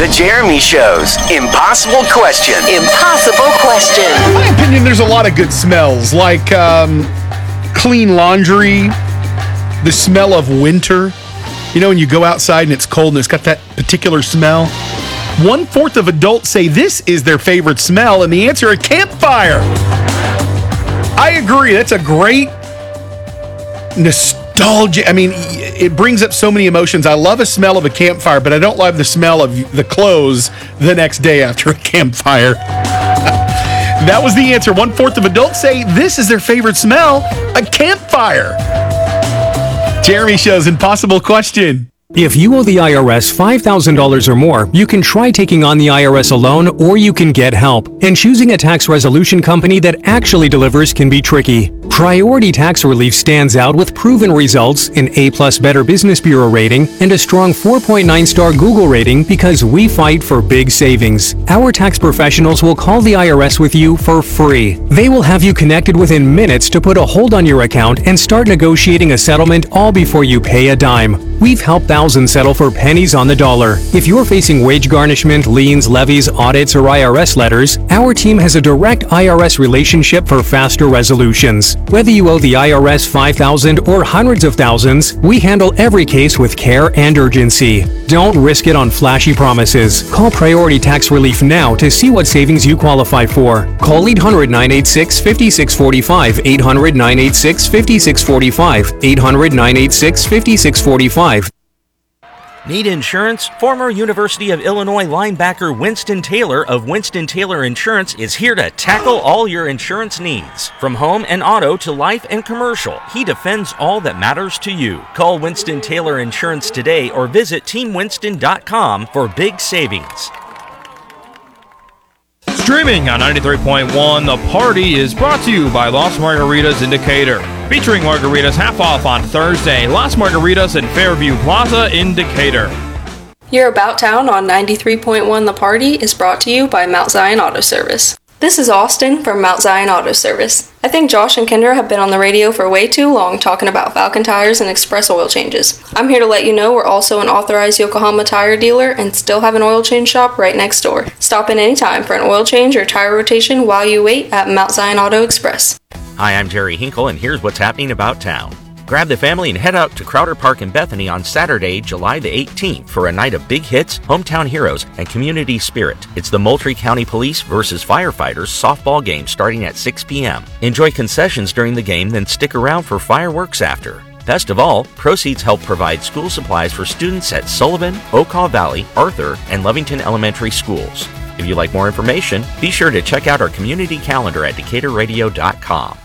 The Jeremy Show's Impossible Question. Impossible Question. In my opinion, there's a lot of good smells, like clean laundry, the smell of winter. You know, when you go outside and it's cold and it's got that particular smell. 1/4 of adults say this is their favorite smell, and the answer, a campfire. I agree. That's a great nostalgia. I mean, it brings up so many emotions. I love a smell of a campfire, but I don't love the smell of the clothes the next day after a campfire. That was the answer. 1/4 of adults say this is their favorite smell, a campfire. Jeremy Show's Impossible Question. If you owe the IRS $5,000 or more, you can try taking on the IRS alone, or you can get help. And choosing a tax resolution company that actually delivers can be tricky. Priority Tax Relief stands out with proven results, an A+ Better Business Bureau rating, and a strong 4.9-star Google rating because we fight for big savings. Our tax professionals will call the IRS with you for free. They will have you connected within minutes to put a hold on your account and start negotiating a settlement all before you pay a dime. We've helped thousands settle for pennies on the dollar. If you're facing wage garnishment, liens, levies, audits, or IRS letters, our team has a direct IRS relationship for faster resolutions. Whether you owe the IRS $5,000 or hundreds of thousands, we handle every case with care and urgency. Don't risk it on flashy promises. Call Priority Tax Relief now to see what savings you qualify for. Call 800-986-5645, 800-986-5645, 800-986-5645. Need insurance? Former University of Illinois linebacker Winston Taylor of Winston Taylor Insurance is here to tackle all your insurance needs. From home and auto to life and commercial, he defends all that matters to you. Call Winston Taylor Insurance today or visit teamwinston.com for big savings. Streaming on 93.1, The Party is brought to you by Las Margaritas in Decatur. Featuring margaritas half off on Thursday. Las Margaritas in Fairview Plaza in Decatur. Your About Town on 93.1 The Party is brought to you by Mount Zion Auto Service. This is Austin from Mount Zion Auto Service. I think Josh and Kendra have been on the radio for way too long talking about Falcon tires and express oil changes. I'm here to let you know we're also an authorized Yokohama tire dealer and still have an oil change shop right next door. Stop in anytime for an oil change or tire rotation while you wait at Mount Zion Auto Express. Hi, I'm Jerry Hinkle, and here's what's happening about town. Grab the family and head out to Crowder Park in Bethany on Saturday, July the 18th for a night of big hits, hometown heroes, and community spirit. It's the Moultrie County Police versus Firefighters softball game starting at 6 p.m. Enjoy concessions during the game, then stick around for fireworks after. Best of all, proceeds help provide school supplies for students at Sullivan, Okaw Valley, Arthur, and Lovington Elementary Schools. If you'd like more information, be sure to check out our community calendar at DecaturRadio.com.